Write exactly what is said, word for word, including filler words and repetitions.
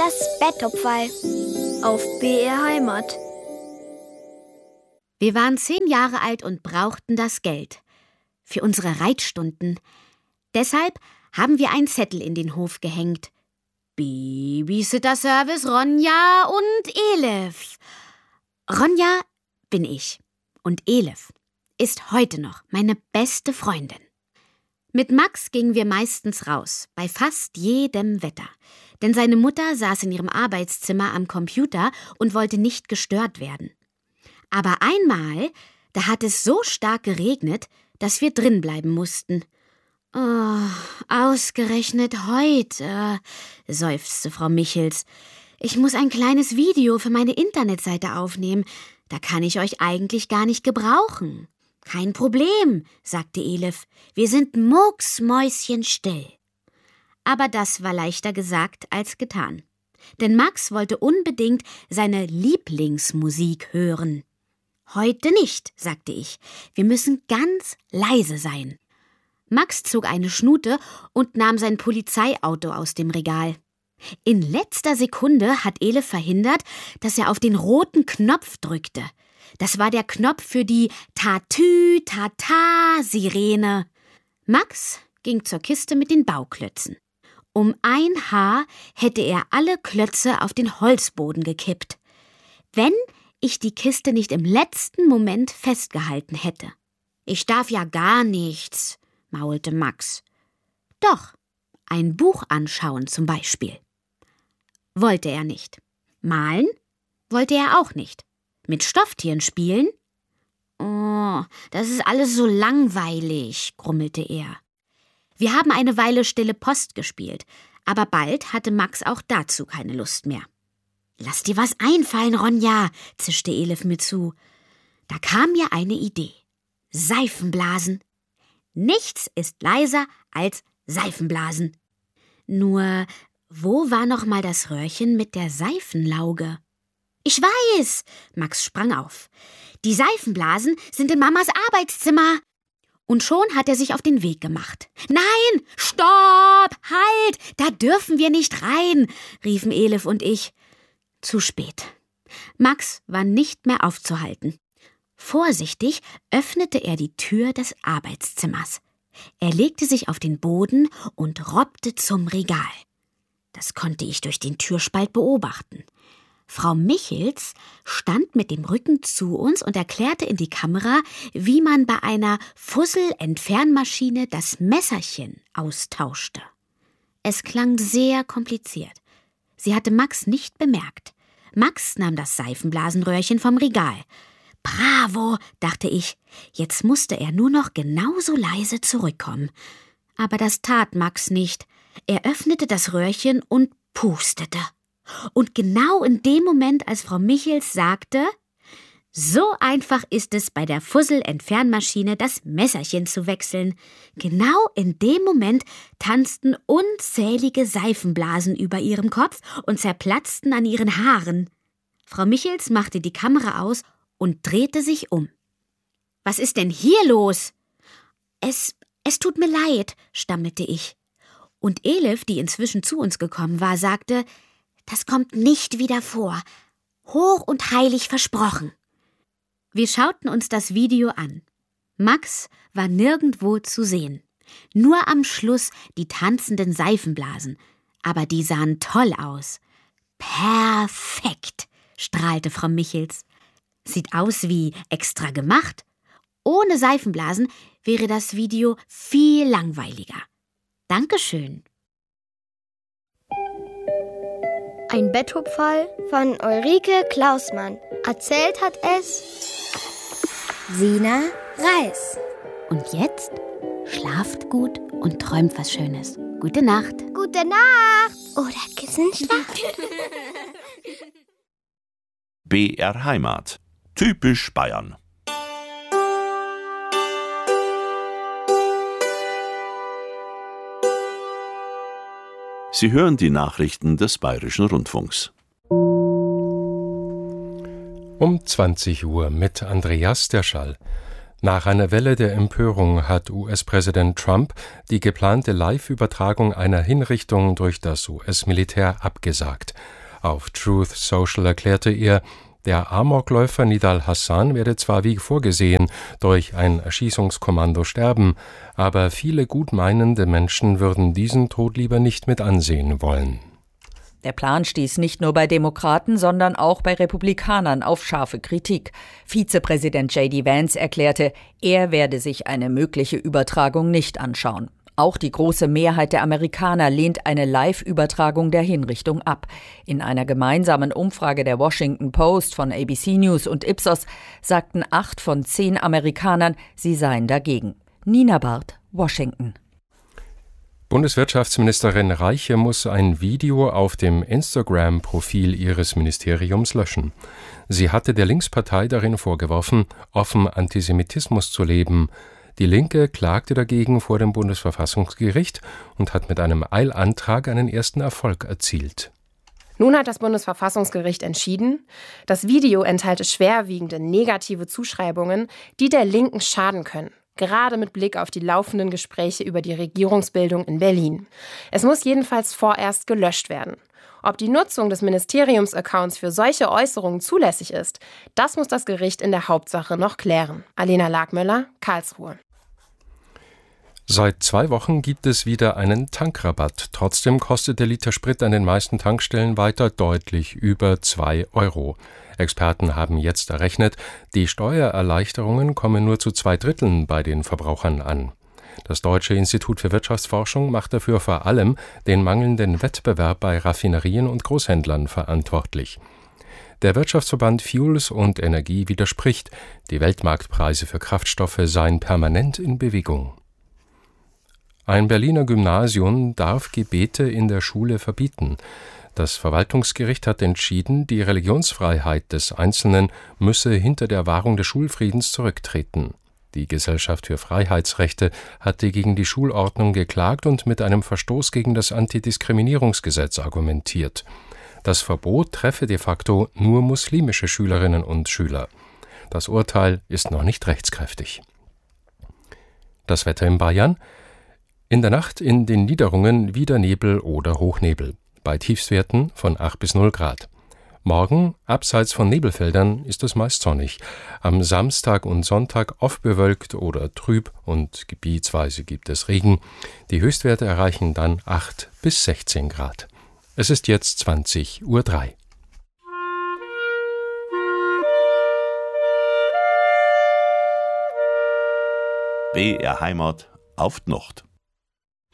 Das Betthupferl auf B R Heimat. Wir waren zehn Jahre alt und brauchten das Geld für unsere Reitstunden. Deshalb haben wir einen Zettel in den Hof gehängt. Babysitter-Service Ronja und Elif. Ronja bin ich und Elif ist heute noch meine beste Freundin. Mit Max gingen wir meistens raus, bei fast jedem Wetter. Denn seine Mutter saß in ihrem Arbeitszimmer am Computer und wollte nicht gestört werden. Aber einmal, da hat es so stark geregnet, dass wir drin bleiben mussten. »Oh, ausgerechnet heute«, seufzte Frau Michels. »Ich muss ein kleines Video für meine Internetseite aufnehmen. Da kann ich euch eigentlich gar nicht gebrauchen.« »Kein Problem«, sagte Elif. »Wir sind mucksmäuschenstill.« Aber das war leichter gesagt als getan. Denn Max wollte unbedingt seine Lieblingsmusik hören. »Heute nicht«, sagte ich. »Wir müssen ganz leise sein.« Max zog eine Schnute und nahm sein Polizeiauto aus dem Regal. In letzter Sekunde hat Elif verhindert, dass er auf den roten Knopf drückte. Das war der Knopf für die Tatü-Tata-Sirene. Max ging zur Kiste mit den Bauklötzen. Um ein Haar hätte er alle Klötze auf den Holzboden gekippt. Wenn ich die Kiste nicht im letzten Moment festgehalten hätte. »Ich darf ja gar nichts«, maulte Max. »Doch, ein Buch anschauen zum Beispiel.« Wollte er nicht. Malen wollte er auch nicht. Mit Stofftieren spielen? »Oh, das ist alles so langweilig«, grummelte er. Wir haben eine Weile Stille Post gespielt, aber bald hatte Max auch dazu keine Lust mehr. »Lass dir was einfallen, Ronja«, zischte Elif mir zu. Da kam mir eine Idee. Seifenblasen. Nichts ist leiser als Seifenblasen. Nur, wo war noch mal das Röhrchen mit der Seifenlauge? »Ich weiß«, Max sprang auf. »Die Seifenblasen sind in Mamas Arbeitszimmer.« Und schon hat er sich auf den Weg gemacht. »Nein, stopp, halt, da dürfen wir nicht rein«, riefen Elif und ich. Zu spät. Max war nicht mehr aufzuhalten. Vorsichtig öffnete er die Tür des Arbeitszimmers. Er legte sich auf den Boden und robbte zum Regal. Das konnte ich durch den Türspalt beobachten. Frau Michels stand mit dem Rücken zu uns und erklärte in die Kamera, wie man bei einer Fussel-Entfernmaschine das Messerchen austauschte. Es klang sehr kompliziert. Sie hatte Max nicht bemerkt. Max nahm das Seifenblasenröhrchen vom Regal. »Bravo«, dachte ich, jetzt musste er nur noch genauso leise zurückkommen. Aber das tat Max nicht. Er öffnete das Röhrchen und pustete. Und genau in dem Moment, als Frau Michels sagte, »So einfach ist es, bei der Fussel-Entfernmaschine das Messerchen zu wechseln«, genau in dem Moment tanzten unzählige Seifenblasen über ihrem Kopf und zerplatzten an ihren Haaren. Frau Michels machte die Kamera aus und drehte sich um. »Was ist denn hier los?« »Es, es tut mir leid«, stammelte ich. Und Elif, die inzwischen zu uns gekommen war, sagte, »Das kommt nicht wieder vor. Hoch und heilig versprochen.« Wir schauten uns das Video an. Max war nirgendwo zu sehen. Nur am Schluss die tanzenden Seifenblasen. Aber die sahen toll aus. »Perfekt«, strahlte Frau Michels. »Sieht aus wie extra gemacht. Ohne Seifenblasen wäre das Video viel langweiliger. Dankeschön.« Ein Betthupferl von Ulrike Klausmann. Erzählt hat es Sina Reis. Und jetzt schlaft gut und träumt was Schönes. Gute Nacht. Gute Nacht. Oder Kissenschlag. B R Heimat. Typisch Bayern. Sie hören die Nachrichten des Bayerischen Rundfunks. Um zwanzig Uhr mit Andreas Derschall. Nach einer Welle der Empörung hat U S-Präsident Trump die geplante Live-Übertragung einer Hinrichtung durch das U S-Militär abgesagt. Auf Truth Social erklärte er, der Amokläufer Nidal Hassan werde zwar wie vorgesehen durch ein Erschießungskommando sterben, aber viele gutmeinende Menschen würden diesen Tod lieber nicht mit ansehen wollen. Der Plan stieß nicht nur bei Demokraten, sondern auch bei Republikanern auf scharfe Kritik. Vizepräsident J D Vance erklärte, er werde sich eine mögliche Übertragung nicht anschauen. Auch die große Mehrheit der Amerikaner lehnt eine Live-Übertragung der Hinrichtung ab. In einer gemeinsamen Umfrage der Washington Post von A B C News und Ipsos sagten acht von zehn Amerikanern, sie seien dagegen. Nina Barth, Washington. Bundeswirtschaftsministerin Reiche muss ein Video auf dem Instagram-Profil ihres Ministeriums löschen. Sie hatte der Linkspartei darin vorgeworfen, offen Antisemitismus zu leben. Die Linke klagte dagegen vor dem Bundesverfassungsgericht und hat mit einem Eilantrag einen ersten Erfolg erzielt. Nun hat das Bundesverfassungsgericht entschieden, das Video enthalte schwerwiegende negative Zuschreibungen, die der Linken schaden können. Gerade mit Blick auf die laufenden Gespräche über die Regierungsbildung in Berlin. Es muss jedenfalls vorerst gelöscht werden. Ob die Nutzung des Ministeriumsaccounts für solche Äußerungen zulässig ist, das muss das Gericht in der Hauptsache noch klären. Alena Lagmöller, Karlsruhe. Seit zwei Wochen gibt es wieder einen Tankrabatt. Trotzdem kostet der Liter Sprit an den meisten Tankstellen weiter deutlich über zwei Euro. Experten haben jetzt errechnet, die Steuererleichterungen kommen nur zu zwei Dritteln bei den Verbrauchern an. Das Deutsche Institut für Wirtschaftsforschung macht dafür vor allem den mangelnden Wettbewerb bei Raffinerien und Großhändlern verantwortlich. Der Wirtschaftsverband Fuels und Energie widerspricht, die Weltmarktpreise für Kraftstoffe seien permanent in Bewegung. Ein Berliner Gymnasium darf Gebete in der Schule verbieten. Das Verwaltungsgericht hat entschieden, die Religionsfreiheit des Einzelnen müsse hinter der Wahrung des Schulfriedens zurücktreten. Die Gesellschaft für Freiheitsrechte hatte gegen die Schulordnung geklagt und mit einem Verstoß gegen das Antidiskriminierungsgesetz argumentiert. Das Verbot treffe de facto nur muslimische Schülerinnen und Schüler. Das Urteil ist noch nicht rechtskräftig. Das Wetter in Bayern: In der Nacht in den Niederungen wieder Nebel oder Hochnebel, bei Tiefstwerten von acht bis null Grad. Morgen, abseits von Nebelfeldern, ist es meist sonnig. Am Samstag und Sonntag oft bewölkt oder trüb und gebietsweise gibt es Regen. Die Höchstwerte erreichen dann acht bis sechzehn Grad. Es ist jetzt zwanzig Uhr drei. B R Heimat auf die Nacht.